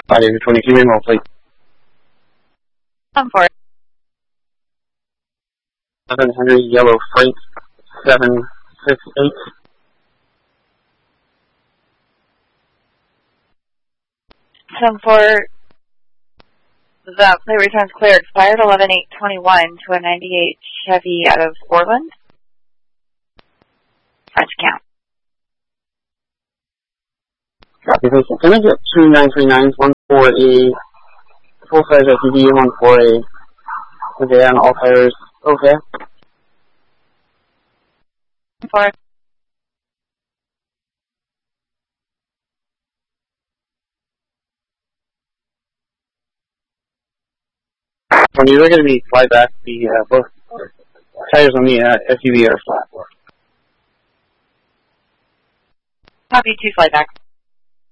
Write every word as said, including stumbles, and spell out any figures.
five twenty-two, main roll, please. Come for it. seven hundred Yellow Freight, seven six eight. Come for the plate returns clear expired eleven eight twenty-one to a ninety-eight Chevy out of Orland. French count. Copy, thank you. Can I get two nine three nines, one for a full-size S U V and one for a sedan, all tires okay? For it. When you're going to be fly back, the uh, both tires on the uh, S U V are flat. Copy two fly back.